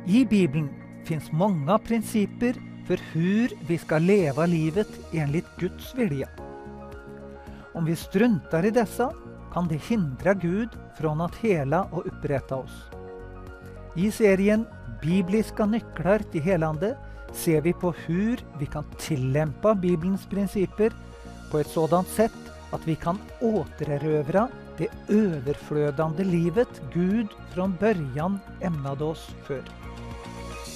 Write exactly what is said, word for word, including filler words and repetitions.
I Bibeln finns många principer för hur vi ska leva livet enligt Guds vilja. Om vi struntar i dessa kan det hindra Gud från att hela och upprätta oss. I serien Bibliska nycklar till helande ser vi på hur vi kan tillämpa Bibelns principer på ett sådant sätt att vi kan återerövra det överflödande livet Gud från början ämnade oss för.